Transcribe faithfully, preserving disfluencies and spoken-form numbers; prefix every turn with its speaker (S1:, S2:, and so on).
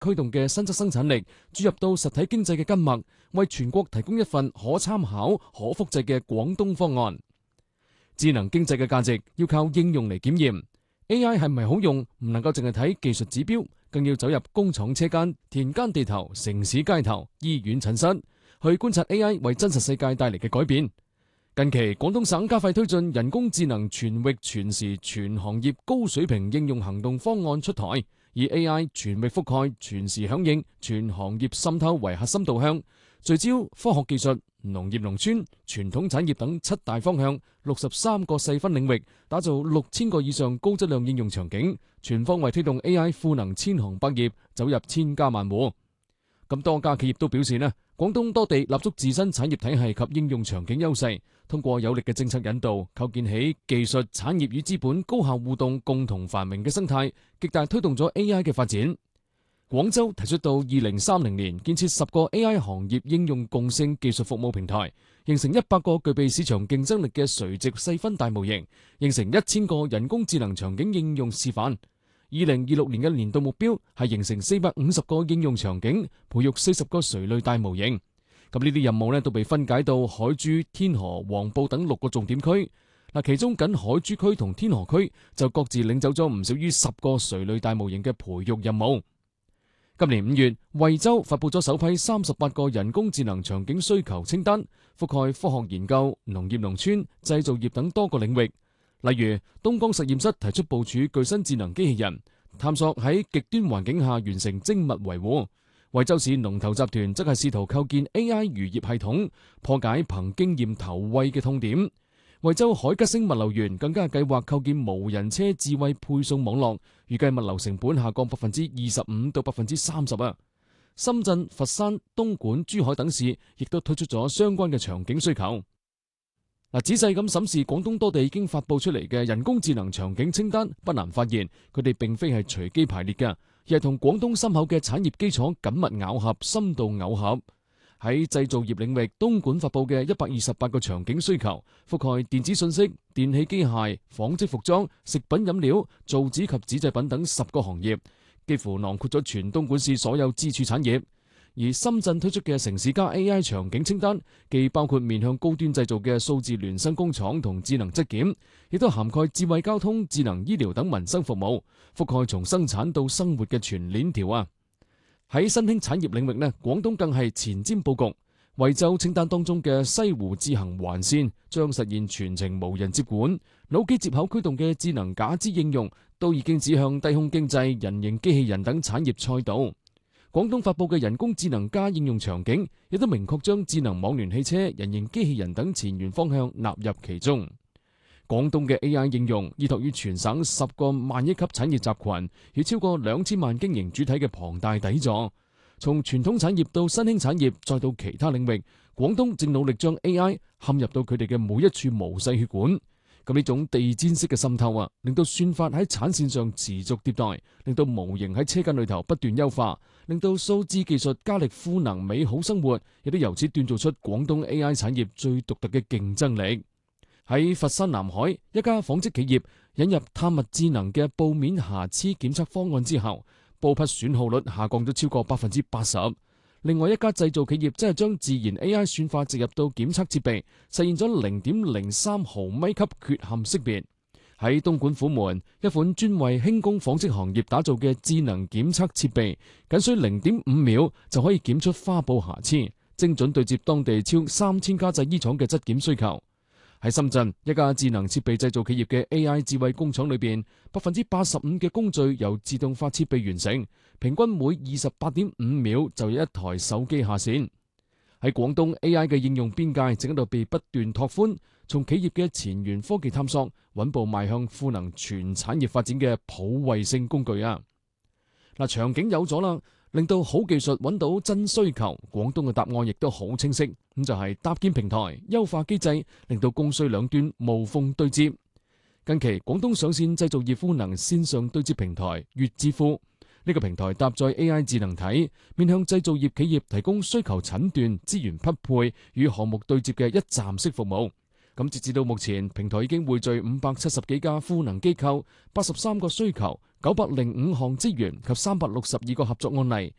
S1: 驅動嘅新質生產力注入到實體經濟嘅根脈，為全國提供一份可參考、可複製嘅廣東方案。智能經濟嘅價值要靠應用嚟檢驗。A I 係咪好用，唔能夠淨係睇技術指標，更要走入工廠車間、田間地頭、城市街頭、醫院診室，去觀察 A I 為真實世界帶嚟嘅改變。近期，廣東省加快推進人工智能全域、全時、全行業高水平應用行動方案出台，以 A I 全域覆蓋、全時響應、全行業滲透為核心導向，聚焦科學技術、農業農村、傳統產業等七大方向，六十三個細分領域，打造六千個以上高質量應用場景，全方位推動 A I 賦能千行百業，走入千家萬戶。咁多家企業都表示呢，廣東多地立足自身產業體系及應用場景優勢，通過有力嘅政策引導，構建起技術、產業與資本高效互動、共同繁榮嘅生態，極大推動咗 A I 嘅發展。廣州提出到二零三零年建設十個 A I 行業應用共性技術服務平台，形成一百個具備市場競爭力嘅垂直細分大模型，形成一千個人工智能場景應用示範。二零二六年嘅年度目標係形成四百五十個應用場景，培育四十個垂類大模型。咁呢啲任務呢都被分解到海珠、天河、黃埔等六個重點區。嗱，其中僅海珠區同天河區就各自領走咗唔少於十個垂類大模型嘅培育任務。今年五月，惠州發佈咗首批三十八個人工智能場景需求清單，覆蓋科學研究、農業農村、製造業等多個領域。例如，東江實驗室提出部署具身智能機器人，探索喺極端環境下完成精密維護。惠州市龍頭集團則係試圖構建 A I 漁業系統，破解憑經驗投餵嘅痛點。惠州海吉星物流園更加計劃構建無人車智慧配送網絡，預計物流成本下降百分之二十五到百分之三十啊！深圳、佛山、東莞、珠海等市亦都推出咗相關嘅場景需求。嗱，仔細咁審視廣東多地已經發佈出嚟嘅人工智能場景清單，不難發現佢哋並非係隨機排列嘅，而係同廣東深厚嘅產業基礎緊密咬合、深度耦合。喺製造業領域，東莞發佈嘅一百二十八個場景需求，覆蓋電子信息、電氣機械、紡織服裝、食品飲料、造紙及紙製品等十個行業，幾乎囊括咗全東莞市所有支柱產業。而深圳推出嘅城市加 A I 場景清單，既包括面向高端製造嘅數字孿生工廠同智能質檢，亦都涵蓋智慧交通、智能醫療等民生服務，覆蓋從生產到生活嘅全鏈條啊！喺新興產業領域呢，廣東更係前瞻佈局。惠州清單當中嘅西湖自行環線將實現全程無人接管，腦機接口驅動嘅智能假肢應用都已經指向低空經濟、人形機器人等產業賽道。廣東發佈嘅人工智能加應用場景，亦都明確將智能網聯汽車、人形機器人等前沿方向納入其中。廣東嘅 A I 應用依託於全省十個萬億級產業集群，與超過兩千萬經營主體嘅龐大底座。從傳統產業到新興產業，再到其他領域，廣東正努力將 A I 嵌入到佢哋嘅每一處毛細血管。咁呢種地氈式嘅滲透啊，令到算法喺產線上持續迭代，令到模型喺車間裏頭不斷優化，令到數字技術加力賦能美好生活，亦都由此鍛造出廣東 A I 產業最獨特嘅競爭力。喺佛山南海，一家紡織企業引入探物智能嘅布面瑕疵檢測方案之後，布匹損耗率下降咗超過百分之八十。另外一家製造企業真係將自然 A I 算法植入到檢測設備，實現咗零點零三毫米級缺陷識別。喺東莞虎門，一款專為輕工紡織行業打造嘅智能檢測設備，僅需零點五秒就可以檢出花布瑕疵，精準對接當地超三千家製衣廠嘅質檢需求。喺深圳，一家智能設備製造企業嘅 A I 智慧工廠裏邊，百分之八十五嘅工序由自動化設備完成，平均每二十八點五秒就有一台手機下線。喺廣東 A I 嘅應用邊界正喺度被不斷拓寬，從企業嘅前沿科技探索，穩步邁向賦能全產業發展嘅普惠性工具啊！嗱，場景有咗啦，令到好技術揾到真需求，廣東嘅答案亦都好清晰，咁就係搭建平台、優化機制，令到供需兩端無縫對接。近期廣東上線製造業賦能線上對接平台粵智庫，呢個平台搭載 A I 智能體，面向製造業企業提供需求診斷、資源匹配與項目對接嘅一站式服務。咁截至到目前，平台已經匯聚五百七十幾家賦能機構、八十三個需求九百零五項資源及三百六十二個合作案例，